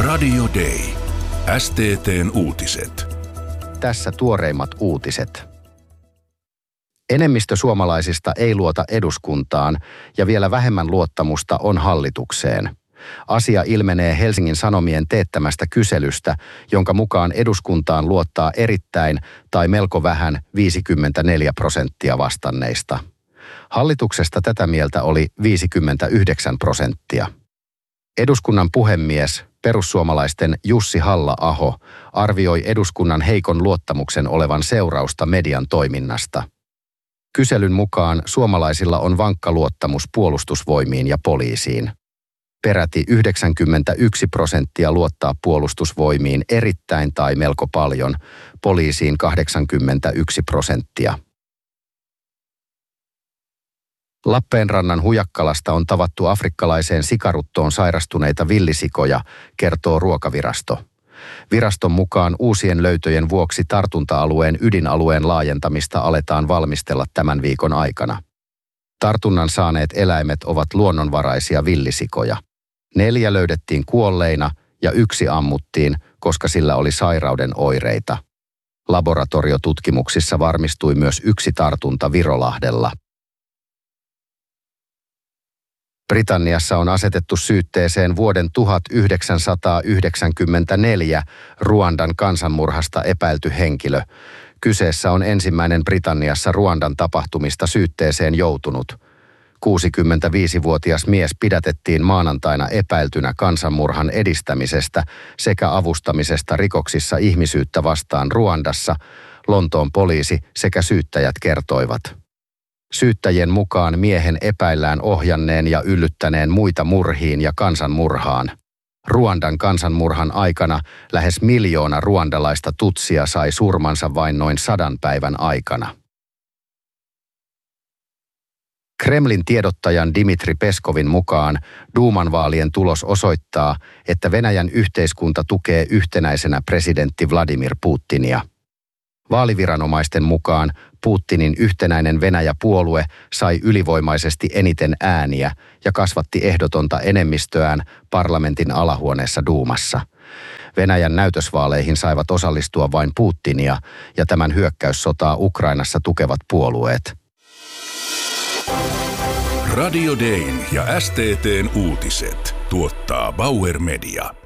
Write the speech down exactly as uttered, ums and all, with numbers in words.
Radio Day. S T T:n uutiset. Tässä tuoreimmat uutiset. Enemmistö suomalaisista ei luota eduskuntaan ja vielä vähemmän luottamusta on hallitukseen. Asia ilmenee Helsingin Sanomien teettämästä kyselystä, jonka mukaan eduskuntaan luottaa erittäin tai melko vähän viisikymmentäneljä prosenttia vastanneista. Hallituksesta tätä mieltä oli viisikymmentäyhdeksän prosenttia. Eduskunnan puhemies, perussuomalaisten Jussi Halla-aho, arvioi eduskunnan heikon luottamuksen olevan seurausta median toiminnasta. Kyselyn mukaan suomalaisilla on vankka luottamus puolustusvoimiin ja poliisiin. Peräti yhdeksänkymmentäyksi prosenttia luottaa puolustusvoimiin erittäin tai melko paljon, poliisiin kahdeksankymmentäyksi prosenttia. Lappeenrannan Hujakkalasta on tavattu afrikkalaiseen sikaruttoon sairastuneita villisikoja, kertoo Ruokavirasto. Viraston mukaan uusien löytöjen vuoksi tartunta-alueen ydinalueen laajentamista aletaan valmistella tämän viikon aikana. Tartunnan saaneet eläimet ovat luonnonvaraisia villisikoja. Neljä löydettiin kuolleina ja yksi ammuttiin, koska sillä oli sairauden oireita. Laboratoriotutkimuksissa varmistui myös yksi tartunta Virolahdella. Britanniassa on asetettu syytteeseen vuoden tuhatyhdeksänsataayhdeksänkymmentäneljä Ruandan kansanmurhasta epäilty henkilö. Kyseessä on ensimmäinen Britanniassa Ruandan tapahtumista syytteeseen joutunut. kuusikymmentäviisivuotias mies pidätettiin maanantaina epäiltynä kansanmurhan edistämisestä sekä avustamisesta rikoksissa ihmisyyttä vastaan Ruandassa, Lontoon poliisi sekä syyttäjät kertoivat. Syyttäjien mukaan miehen epäillään ohjanneen ja yllyttäneen muita murhiin ja kansanmurhaan. Ruandan kansanmurhan aikana lähes miljoona ruandalaista tutsia sai surmansa vain noin sadan päivän aikana. Kremlin tiedottajan Dmitri Peskovin mukaan Duuman vaalien tulos osoittaa, että Venäjän yhteiskunta tukee yhtenäisenä presidentti Vladimir Putinia. Vaaliviranomaisten mukaan Putinin yhtenäinen Venäjä-puolue sai ylivoimaisesti eniten ääniä ja kasvatti ehdotonta enemmistöään parlamentin alahuoneessa Duumassa. Venäjän näytösvaaleihin saivat osallistua vain Putinia ja tämän hyökkäyssotaa Ukrainassa tukevat puolueet. Radio Dayn ja S T T:n uutiset tuottaa Bauer Media.